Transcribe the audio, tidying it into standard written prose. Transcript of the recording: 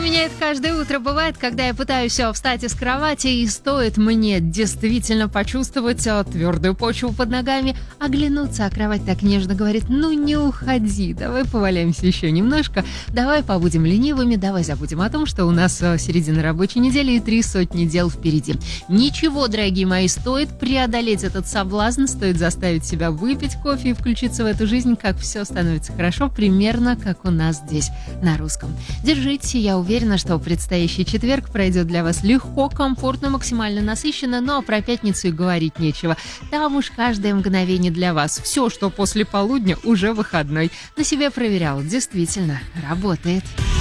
меня это каждое утро бывает, когда я пытаюсь встать из кровати, и стоит мне действительно почувствовать твердую почву под ногами, оглянуться, а кровать так нежно говорит: ну не уходи, давай поваляемся еще немножко, давай побудем ленивыми, давай забудем о том, что у нас середина рабочей недели и 300 дел впереди. Ничего, дорогие мои, стоит преодолеть этот соблазн, стоит заставить себя выпить кофе и включиться в эту жизнь, как все становится хорошо, примерно как у нас здесь на русском. Держитесь, я уверена, что предстоящий четверг пройдет для вас легко, комфортно, максимально насыщенно, но про пятницу и говорить нечего. Там уж каждое мгновение для вас. Все, что после полудня, уже выходной. На себе проверял, действительно работает.